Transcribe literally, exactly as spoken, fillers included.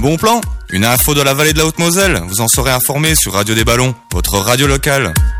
bon plan? Une info de la vallée de la Haute-Moselle? Vous en serez informé sur Radio des Ballons, votre radio locale.